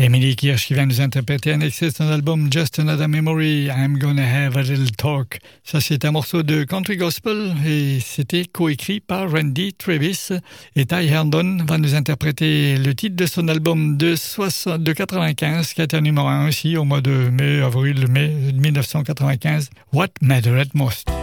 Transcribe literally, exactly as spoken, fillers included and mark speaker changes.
Speaker 1: Emily Kirsch qui vient nous interpréter un extrait de son album Just Another Memory, I'm Gonna Have a Little Talk. Ça, c'est un morceau de country gospel et c'était coécrit par Randy Travis. Et Ty Herndon va nous interpréter le titre de son album de, soixante, de quatre-vingt-quinze, qui a été numéro un aussi au mois de mai, avril, mai mille neuf cent quatre-vingt-quinze, What Mattered Most.